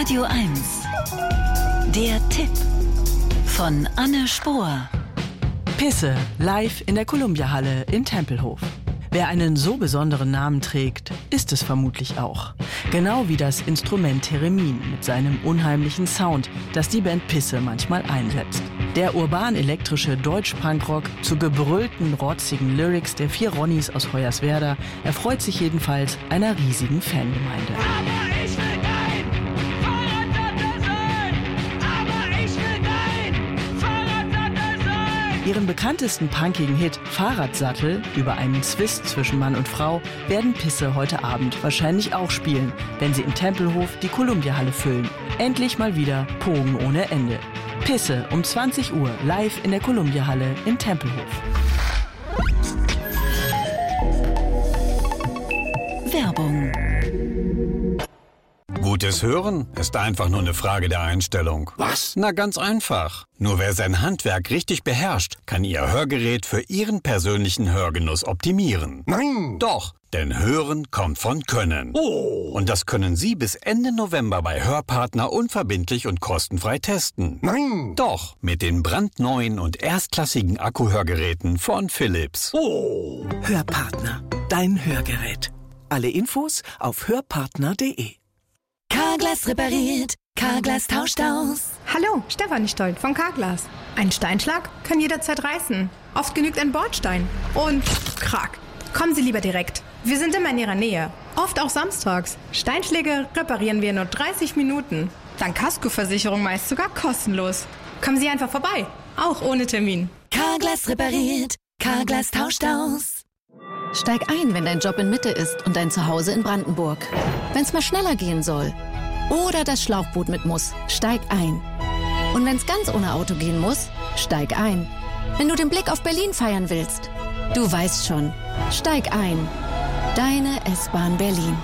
Radio 1. Der Tipp von Anne Spohr. Pisse live in der Columbia-Halle in Tempelhof. Wer einen so besonderen Namen trägt, ist es vermutlich auch. Genau wie das Instrument Theremin mit seinem unheimlichen Sound, das die Band Pisse manchmal einsetzt. Der urban-elektrische Deutsch-Punkrock zu gebrüllten, rotzigen Lyrics der 4 Ronnies aus Hoyerswerda erfreut sich jedenfalls einer riesigen Fangemeinde. Aber ich will dein Fahrradsattel sein! Aber ich will dein Fahrradsattel sein! Ihren bekanntesten punkigen Hit Fahrradsattel über einen Zwist zwischen Mann und Frau werden Pisse heute Abend wahrscheinlich auch spielen, wenn sie in Tempelhof die Columbia-Halle füllen. Endlich mal wieder Pogen ohne Ende. Pisse um 20 Uhr live in der Columbia-Halle in Tempelhof. Werbung. Gutes Hören ist einfach nur eine Frage der Einstellung. Was? Na, ganz einfach. Nur wer sein Handwerk richtig beherrscht, kann Ihr Hörgerät für Ihren persönlichen Hörgenuss optimieren. Nein! Doch, denn Hören kommt von Können. Oh! Und das können Sie bis Ende November bei Hörpartner unverbindlich und kostenfrei testen. Nein! Doch, mit den brandneuen und erstklassigen Akkuhörgeräten von Philips. Oh! Hörpartner, dein Hörgerät. Alle Infos auf hörpartner.de. Carglass repariert, Carglass tauscht aus. Hallo, Stefanie Stoll von Carglass. Ein Steinschlag kann jederzeit reißen. Oft genügt ein Bordstein. Und krack. Kommen Sie lieber direkt. Wir sind immer in Ihrer Nähe. Oft auch samstags. Steinschläge reparieren wir in nur 30 Minuten. Dank Kaskoversicherung meist sogar kostenlos. Kommen Sie einfach vorbei. Auch ohne Termin. Carglass repariert, Carglass tauscht aus. Steig ein, wenn dein Job in Mitte ist und dein Zuhause in Brandenburg. Wenn's mal schneller gehen soll. Oder das Schlauchboot mit muss. Steig ein. Und wenn's ganz ohne Auto gehen muss, steig ein. Wenn du den Blick auf Berlin feiern willst, du weißt schon, steig ein. Deine S-Bahn Berlin.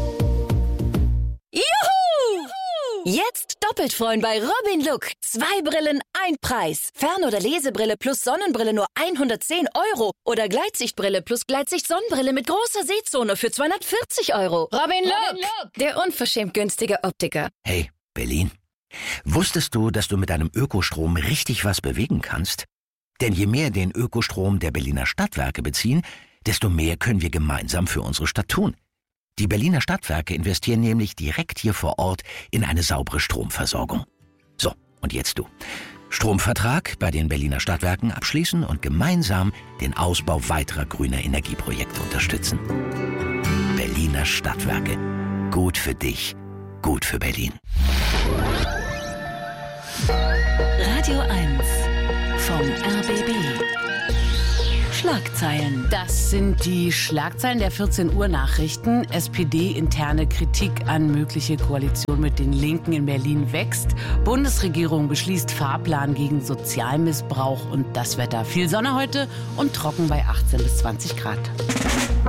Juhu! Jetzt doppelt freuen bei Robin Look. 2 Brillen, 1 Preis. Fern- oder Lesebrille plus Sonnenbrille nur 110 €. Oder Gleitsichtbrille plus Gleitsicht-Sonnenbrille mit großer Sehzone für 240 €. Robin Look, der unverschämt günstige Optiker. Hey, Berlin. Wusstest du, dass du mit deinem Ökostrom richtig was bewegen kannst? Denn je mehr den Ökostrom der Berliner Stadtwerke beziehen, desto mehr können wir gemeinsam für unsere Stadt tun. Die Berliner Stadtwerke investieren nämlich direkt hier vor Ort in eine saubere Stromversorgung. So, und jetzt du. Stromvertrag bei den Berliner Stadtwerken abschließen und gemeinsam den Ausbau weiterer grüner Energieprojekte unterstützen. Berliner Stadtwerke. Gut für dich, gut für Berlin. Radio 1 vom RBB. Schlagzeilen. Das sind die Schlagzeilen der 14 Uhr Nachrichten. SPD-interne Kritik an mögliche Koalition mit den Linken in Berlin wächst. Bundesregierung beschließt Fahrplan gegen Sozialmissbrauch und das Wetter. Viel Sonne heute und trocken bei 18 bis 20 Grad.